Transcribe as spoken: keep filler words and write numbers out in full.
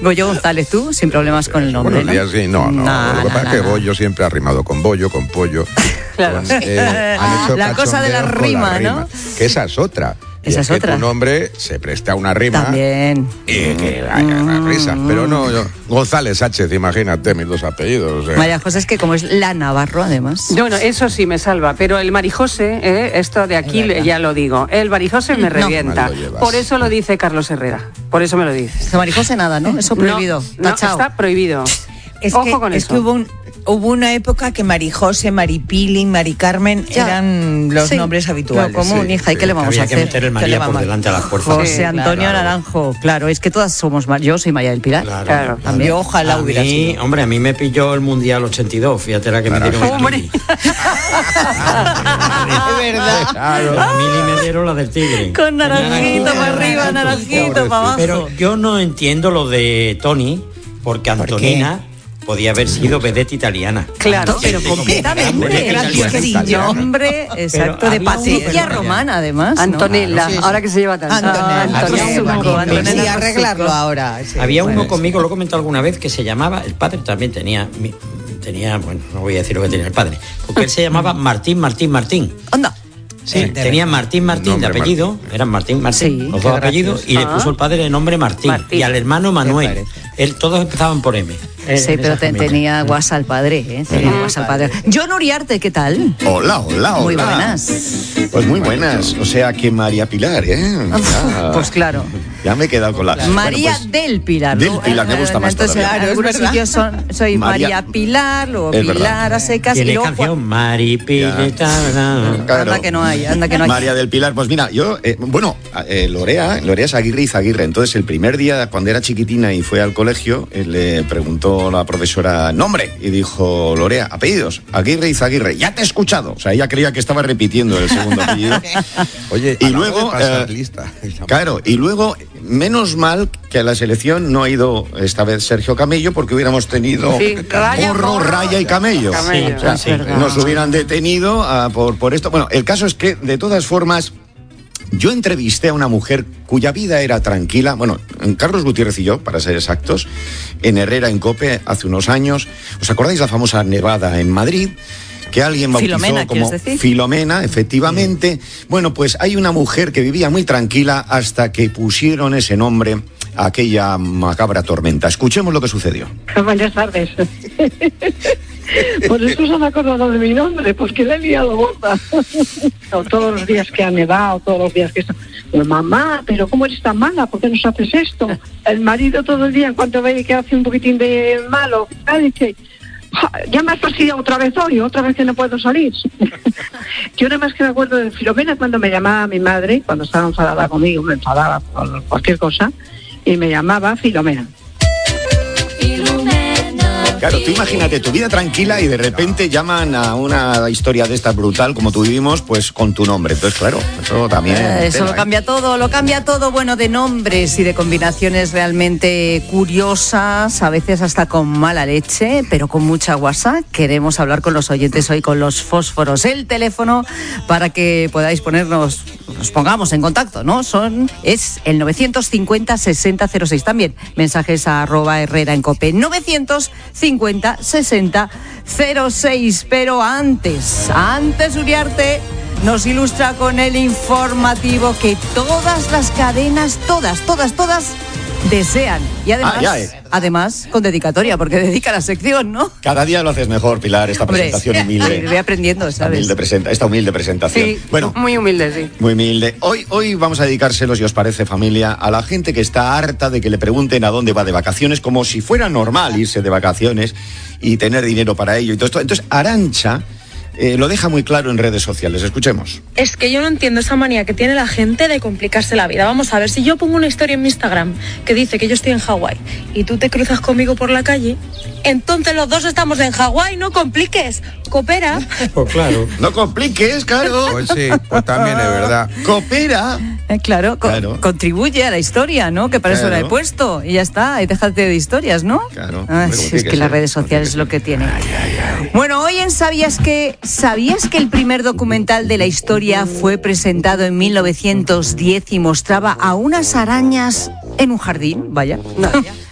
Goyo González, tú, sin problemas con el nombre. Buenos días, sí, no, no. Nah, lo que nah, pasa nah, es que nah. Goyo siempre ha rimado con bollo, con pollo. Claro. Con, eh, han hecho La cosa de la cachondeo con rima, la ¿no? Que esa es otra. Y Esa es es que otra. tu nombre se presta a una rima. También. Y que haya una risa. Pero no, yo, González Sánchez, imagínate mis dos apellidos. eh. María José es que como es la Navarro, además. Bueno, eso sí me salva, pero el Marijose, eh, esto de aquí ya lo digo, el Marijose me No. revienta. Mal lo llevas. Por eso lo dice Carlos Herrera, por eso me lo dice. Que María José nada, ¿no? Eso prohibido. No, no, Tachao. está prohibido. Es Ojo que, con es eso. que hubo, un, hubo una época que Marijose, Maripili, Mari Carmen Ya. eran los Sí, nombres habituales. Lo común, sí, hija, ¿y qué le vamos Había a que hacer? meter el ¿Qué le María por vamos a- delante a las fuerzas. José Sí, Antonio claro. Naranjo, claro, es que todas somos, Mar- yo soy María del Pilar. Claro. Claro. También. Yo ojalá A hubiera mí, sido. hombre, a mí me pilló el Mundial ochenta y dos, fíjate la que me dieron. Hombre. aquí. Es verdad. Claro. A mí me dieron la del tigre. Con naranjito para arriba, naranjito para abajo. Pero yo no entiendo lo de Tony, porque Antonina podía haber sido vedette italiana. Claro, Pero Como completamente, vedette era italiana. un nombre exacto de había uno Patricia que no Romana, además. ¿no? Antonella, Sí, sí. ahora que se lleva tanto. Antonella. Ah, Había Antonella. uno Zucco, Antonella Sí, Zucco. arreglarlo ahora. sí. Había uno Bueno, conmigo, lo he comentado alguna vez, que se llamaba, el padre también tenía, mi- tenía, bueno, no voy a decir lo que tenía el padre, porque él se llamaba Martín, Martín, Martín. Anda. Sí, de tenía Martín Martín de Nombre apellido, eran Martín Martín, Sí, los qué dos apellidos, gracioso. y le Ah. puso el padre el nombre Martín, Martín. y al hermano Manuel. Él, todos empezaban por M. en- Sí, en pero esa te- familia. tenía guasa al padre, ¿eh? Tenía guasa al padre. John Uriarte, ¿qué tal? Hola, hola, hola. Muy buenas. Pues muy buenas. O sea que María Pilar, ¿eh? Ya, Pues claro. Ya me he quedado con la... María Bueno, pues, del Pilar. del ¿no? Pilar, me gusta más Entonces, todavía. en Claro, es algunos verdad. sitios son, soy María, María- Pilar, luego Es Pilar verdad. a secas y Tiene luego canción Mari Pileta. claro. Anda que no hay, anda que no hay. María del Pilar, pues mira, yo, eh, bueno, eh, Lorea, Lorea es Aguirre y Zaguirre. Entonces, el primer día, cuando era chiquitina y fue al colegio, eh, le preguntó la profesora nombre y dijo, Lorea, apellidos, Aguirre y Zaguirre. Ya te he escuchado. O sea, ella creía que estaba repitiendo el segundo apellido. Oye, Y a la hora luego, de pasar eh, lista. Claro, y luego, menos mal que a la selección no ha ido esta vez Sergio Camello, porque hubiéramos tenido Sí, raya, porro, porro. raya y camello. Camello. O sea, Sí, sí. nos hubieran detenido ah, por, por esto. Bueno, el caso es que, de todas formas, yo entrevisté a una mujer cuya vida era tranquila, bueno, en Carlos Gutiérrez y yo, para ser exactos, en Herrera, en COPE, hace unos años. ¿Os acordáis la famosa nevada en Madrid? Que alguien bautizó Filomena, como ¿quieres decir? Filomena, efectivamente. Bueno, pues hay una mujer que vivía muy tranquila hasta que pusieron ese nombre a aquella macabra tormenta. Escuchemos lo que sucedió. Buenas tardes. Por eso se han acordado de mi nombre, pues que le he liado gorda. No, todos los días que ha nevado, todos los días que está. Pero mamá, pero ¿cómo eres tan mala? ¿Por qué nos haces esto? El marido todo el día, en cuanto ve que hace un poquitín de malo, ah, dice, "Ja, ya me has fastidiado otra vez hoy, otra vez que no puedo salir". Yo nada más que me acuerdo de Filomena cuando me llamaba mi madre, cuando estaba enfadada conmigo, me enfadaba por cualquier cosa, y me llamaba Filomena. Claro, tú imagínate tu vida tranquila y de repente llaman a una historia de esta brutal como tú vivimos, pues con tu nombre. Entonces, claro, eso también... Eh, Eso tela, lo ¿eh? cambia todo, lo cambia todo, bueno, de nombres y de combinaciones realmente curiosas, a veces hasta con mala leche, pero con mucha guasa. Queremos hablar con los oyentes hoy con los fósforos. El teléfono para que podáis ponernos, nos pongamos en contacto, ¿no? Son, es el novecientos cincuenta sesenta cero seis. También mensajes a arroba Herrera en Cope. novecientos cincuenta sesenta cero seis. Pero antes, antes Uriarte nos ilustra con el informativo que todas las cadenas, todas, todas, todas desean. Y además, Ah, ya, eh. además con dedicatoria, porque dedica la sección, ¿no? Cada día lo haces mejor, Pilar, esta Hombre, presentación humilde. voy aprendiendo, Esta ¿sabes? humilde, presenta- esta humilde presentación. Sí, Bueno, muy humilde, sí. muy humilde. Hoy, hoy vamos a dedicárselos, si os parece, familia, a la gente que está harta de que le pregunten a dónde va de vacaciones, como si fuera normal irse de vacaciones y tener dinero para ello y todo esto. Entonces, Arantxa eh, lo deja muy claro en redes sociales. Escuchemos. Es que yo no entiendo esa manía que tiene la gente de complicarse la vida. Vamos a ver, si yo pongo una historia en mi Instagram que dice que yo estoy en Hawái y tú te cruzas conmigo por la calle, entonces los dos estamos en Hawái, no compliques, coopera. Pues claro. No compliques, claro. Pues sí, pues también es verdad. Coopera. Eh, claro, co- Claro. contribuye a la historia, ¿no? Que para eso la he Claro. puesto. Y ya está, y déjate de historias, ¿no? Claro. Ah, Hombre, sí, como es tiene que que las ser, redes como sociales es tiene lo que tiene. Bueno, hoy en ¿Sabías que ¿Sabías que el primer documental de la historia fue presentado en mil novecientos diez y mostraba a unas arañas en un jardín? Vaya.